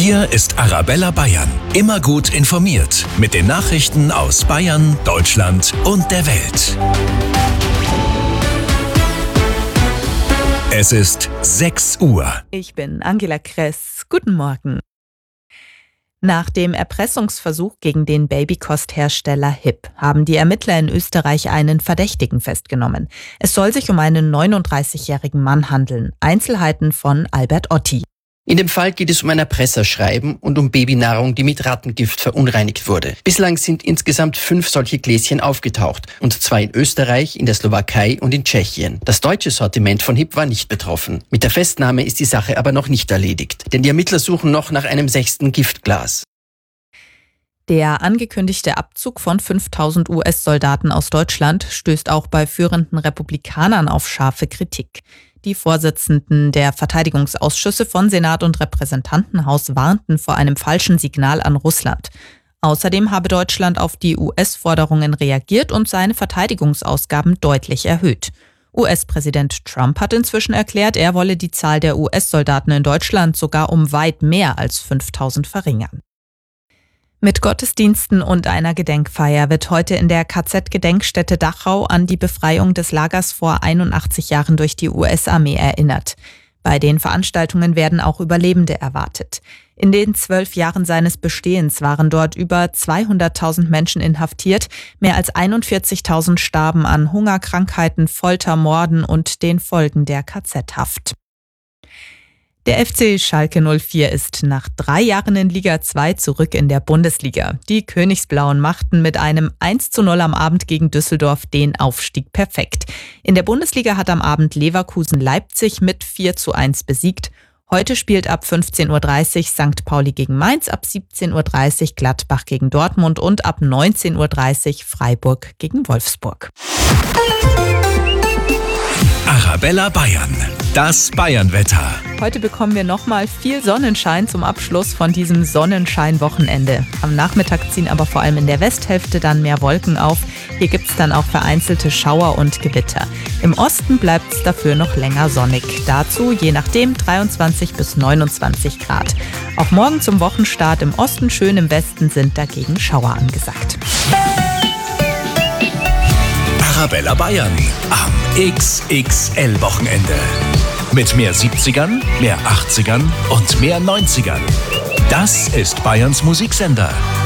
Hier ist Arabella Bayern. Immer gut informiert mit den Nachrichten aus Bayern, Deutschland und der Welt. Es ist 6 Uhr. Ich bin Angela Kress. Guten Morgen. Nach dem Erpressungsversuch gegen den Babykosthersteller HIP haben die Ermittler in Österreich einen Verdächtigen festgenommen. Es soll sich um einen 39-jährigen Mann handeln. Einzelheiten von Albert Otti. In dem Fall geht es um ein Erpresserschreiben und um Babynahrung, die mit Rattengift verunreinigt wurde. Bislang sind insgesamt 5 solche Gläschen aufgetaucht, und zwar in Österreich, in der Slowakei und in Tschechien. Das deutsche Sortiment von HIP war nicht betroffen. Mit der Festnahme ist die Sache aber noch nicht erledigt, denn die Ermittler suchen noch nach einem 6. Giftglas. Der angekündigte Abzug von 5.000 US-Soldaten aus Deutschland stößt auch bei führenden Republikanern auf scharfe Kritik. Die Vorsitzenden der Verteidigungsausschüsse von Senat und Repräsentantenhaus warnten vor einem falschen Signal an Russland. Außerdem habe Deutschland auf die US-Forderungen reagiert und seine Verteidigungsausgaben deutlich erhöht. US-Präsident Trump hat inzwischen erklärt, er wolle die Zahl der US-Soldaten in Deutschland sogar um weit mehr als 5.000 verringern. Mit Gottesdiensten und einer Gedenkfeier wird heute in der KZ-Gedenkstätte Dachau an die Befreiung des Lagers vor 81 Jahren durch die US-Armee erinnert. Bei den Veranstaltungen werden auch Überlebende erwartet. In den 12 Jahren seines Bestehens waren dort über 200.000 Menschen inhaftiert, mehr als 41.000 starben an Hunger, Krankheiten, Folter, Morden und den Folgen der KZ-Haft. Der FC Schalke 04 ist nach 3 Jahren in Liga 2 zurück in der Bundesliga. Die Königsblauen machten mit einem 1:0 am Abend gegen Düsseldorf den Aufstieg perfekt. In der Bundesliga hat am Abend Leverkusen Leipzig mit 4:1 besiegt. Heute spielt ab 15:30 Uhr St. Pauli gegen Mainz, ab 17:30 Uhr Gladbach gegen Dortmund und ab 19:30 Uhr Freiburg gegen Wolfsburg. Arabella Bayern. Das Bayern-Wetter. Heute bekommen wir nochmal viel Sonnenschein zum Abschluss von diesem Sonnenschein-Wochenende. Am Nachmittag ziehen aber vor allem in der Westhälfte dann mehr Wolken auf. Hier gibt es dann auch vereinzelte Schauer und Gewitter. Im Osten bleibt es dafür noch länger sonnig. Dazu je nachdem 23 bis 29 Grad. Auch morgen zum Wochenstart im Osten schön, im Westen sind dagegen Schauer angesagt. Arabella Bayern am XXL-Wochenende. Mit mehr 70ern, mehr 80ern und mehr 90ern. Das ist Bayerns Musiksender.